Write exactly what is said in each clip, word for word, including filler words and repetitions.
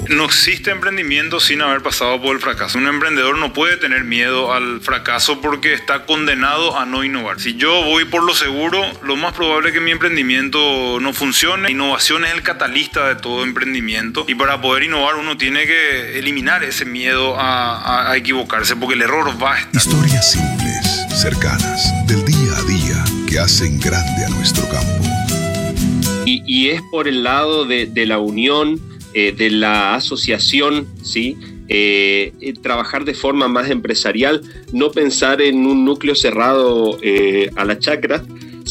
No existe emprendimiento sin haber pasado por el fracaso. Un emprendedor no puede tener miedo al fracaso porque está condenado a no innovar. Si yo voy por lo seguro, lo más probable es que mi emprendimiento no funcione. La innovación es el catalista de todo emprendimiento, y para poder innovar uno tiene que eliminar ese miedo a, a, a equivocarse, porque el error va a estar. Historias simples, cercanas, del día a día, que hacen grande a nuestro campo. Y, y es por el lado de, de la unión, eh, de la asociación, ¿sí? Eh, eh, trabajar de forma más empresarial, no pensar en un núcleo cerrado eh, a la chacra,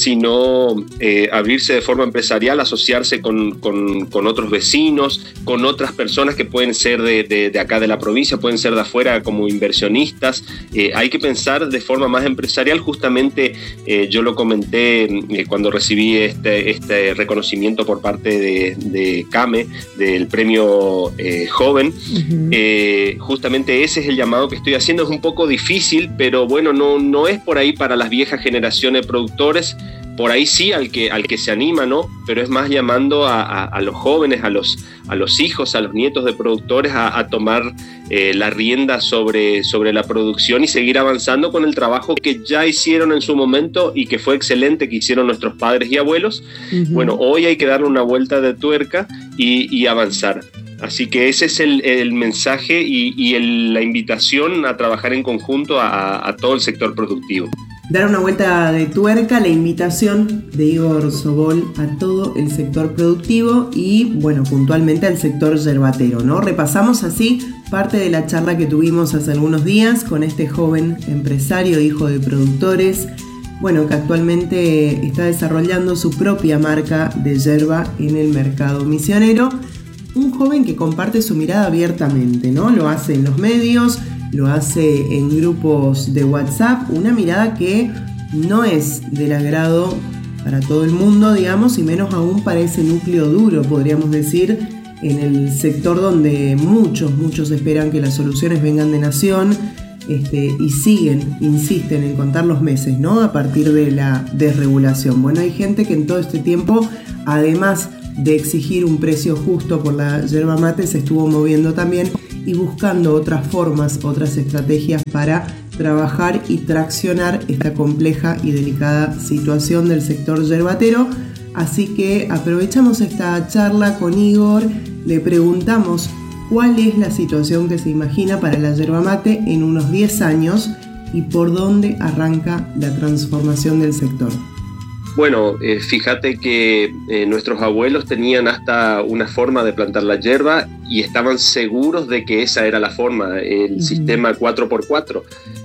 sino eh, abrirse de forma empresarial, asociarse con, con, con otros vecinos, con otras personas que pueden ser de, de, de acá de la provincia, pueden ser de afuera como inversionistas. Eh, hay que pensar de forma más empresarial. Justamente eh, yo lo comenté eh, cuando recibí este, este reconocimiento por parte de, de CAME, del premio eh, Joven. Uh-huh. Eh, justamente ese es el llamado que estoy haciendo. Es un poco difícil, pero bueno, no, no es por ahí para las viejas generaciones de productores. Por ahí sí al que, al que se anima, ¿no? Pero es más llamando a, a, a los jóvenes, a los, a los hijos, a los nietos de productores a, a tomar eh, la rienda sobre, sobre la producción y seguir avanzando con el trabajo que ya hicieron en su momento y que fue excelente, que hicieron nuestros padres y abuelos. Uh-huh. Bueno, hoy hay que darle una vuelta de tuerca y, y avanzar. Así que ese es el, el mensaje y, y el, la invitación a trabajar en conjunto a, a todo el sector productivo. Dar una vuelta de tuerca, la invitación de Igor Sobol a todo el sector productivo y, bueno, puntualmente al sector yerbatero, ¿no? Repasamos así parte de la charla que tuvimos hace algunos días con este joven empresario, hijo de productores, bueno, que actualmente está desarrollando su propia marca de yerba en el mercado misionero. Un joven que comparte su mirada abiertamente, ¿no? Lo hace en los medios, lo hace en grupos de WhatsApp, una mirada que no es del agrado para todo el mundo, digamos, y menos aún para ese núcleo duro, podríamos decir, en el sector donde muchos, muchos esperan que las soluciones vengan de nación, este, y siguen, insisten en contar los meses, ¿no? A partir de la desregulación. Bueno, hay gente que en todo este tiempo, además de exigir un precio justo por la yerba mate, se estuvo moviendo también y buscando otras formas, otras estrategias para trabajar y traccionar esta compleja y delicada situación del sector yerbatero. Así que aprovechamos esta charla con Igor, le preguntamos cuál es la situación que se imagina para la yerba mate en unos diez años y por dónde arranca la transformación del sector. Bueno, eh, fíjate que eh, nuestros abuelos tenían hasta una forma de plantar la yerba y estaban seguros de que esa era la forma, el uh-huh. sistema cuatro por cuatro,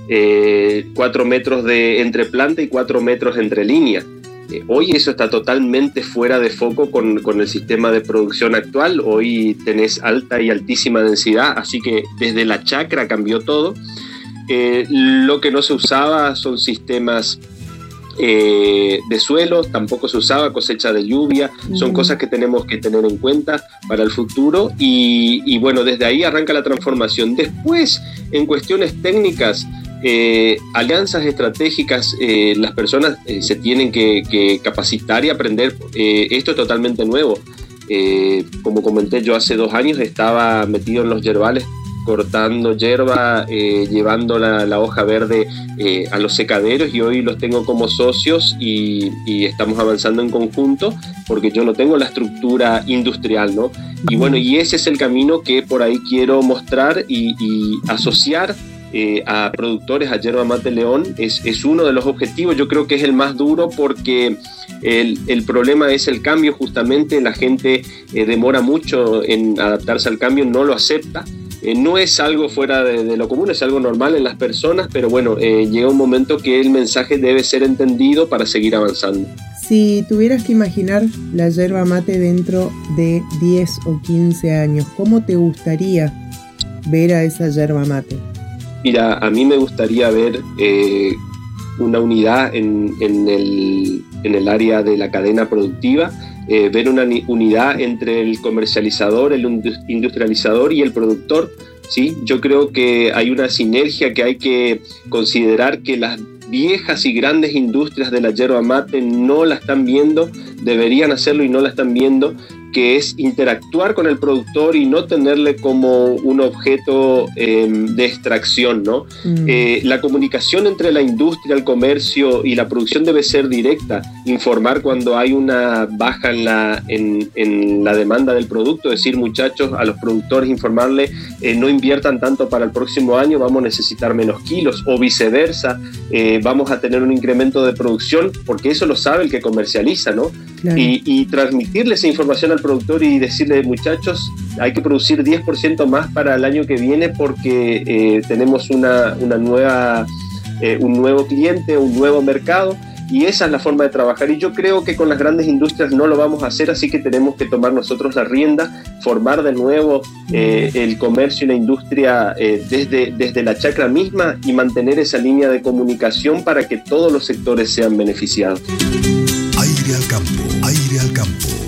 eh, cuatro metros de entre planta y cuatro metros entre línea. Eh, hoy eso está totalmente fuera de foco con, con el sistema de producción actual. Hoy tenés alta y altísima densidad, así que desde la chacra cambió todo. Eh, lo que no se usaba son sistemas Eh, de suelo, tampoco se usaba cosecha de lluvia, mm. son cosas que tenemos que tener en cuenta para el futuro y, y bueno, desde ahí arranca la transformación. Después, en cuestiones técnicas, eh, alianzas estratégicas, eh, las personas eh, se tienen que, que capacitar y aprender. Eh, esto es totalmente nuevo. Eh, como comenté, yo hace dos años estaba metido en los yerbales cortando yerba, eh, llevando la, la hoja verde eh, a los secaderos y hoy los tengo como socios y, y estamos avanzando en conjunto porque yo no tengo la estructura industrial, ¿no? Y bueno, y ese es el camino que por ahí quiero mostrar y, y asociar eh, a productores a Yerba Mate León es, es uno de los objetivos. Yo creo que es el más duro porque el, el problema es el cambio. Justamente la gente eh, demora mucho en adaptarse al cambio, no lo acepta. Eh, no es algo fuera de, de lo común, es algo normal en las personas, pero bueno, eh, llega un momento que el mensaje debe ser entendido para seguir avanzando. Si tuvieras que imaginar la yerba mate dentro de diez o quince años, ¿cómo te gustaría ver a esa yerba mate? Mira, a mí me gustaría ver eh, una unidad en, en, el, en el área de la cadena productiva, eh, ver una unidad entre el comercializador, el industrializador y el productor, ¿sí? Yo creo que hay una sinergia que hay que considerar que las viejas y grandes industrias de la yerba mate no la están viendo, deberían hacerlo y no la están viendo, que es interactuar con el productor y no tenerle como un objeto eh, de extracción, ¿no? Mm. Eh, la comunicación entre la industria, el comercio y la producción debe ser directa, informar cuando hay una baja en la, en, en la demanda del producto, decir, muchachos, a los productores informarle, eh, no inviertan tanto para el próximo año, vamos a necesitar menos kilos, o viceversa, eh, vamos a tener un incremento de producción, porque eso lo sabe el que comercializa, ¿no? Claro. Y, y transmitirle esa información al productor y decirle, muchachos, hay que producir diez por ciento más para el año que viene porque eh, tenemos una, una nueva, eh, un nuevo cliente, un nuevo mercado, y esa es la forma de trabajar. Y yo creo que con las grandes industrias no lo vamos a hacer, así que tenemos que tomar nosotros la rienda, formar de nuevo eh, el comercio y la industria eh, desde, desde la chacra misma y mantener esa línea de comunicación para que todos los sectores sean beneficiados. Aire al campo, aire al campo.